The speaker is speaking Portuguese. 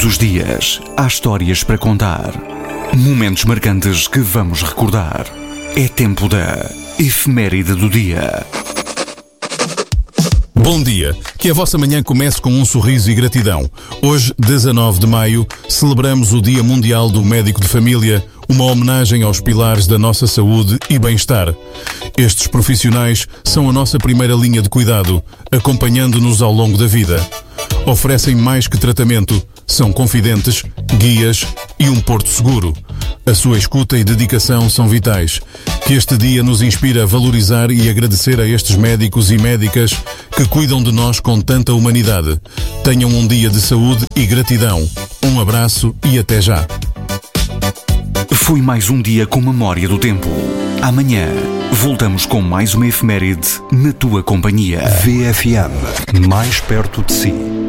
Todos os dias há histórias para contar, momentos marcantes que vamos recordar. É tempo da efeméride do dia. Bom dia, que a vossa manhã comece com um sorriso e gratidão. Hoje, 19 de maio, celebramos o Dia Mundial do Médico de Família, uma homenagem aos pilares da nossa saúde e bem-estar. Estes profissionais são a nossa primeira linha de cuidado, acompanhando-nos ao longo da vida. Oferecem mais que tratamento, são confidentes, guias e um porto seguro. A sua escuta e dedicação são vitais. Que este dia nos inspire a valorizar e agradecer a estes médicos e médicas que cuidam de nós com tanta humanidade. Tenham um dia de saúde e gratidão. Um abraço e até já. Foi mais um dia com memória do tempo. Amanhã voltamos com mais uma efeméride na tua companhia. VFM, mais perto de si.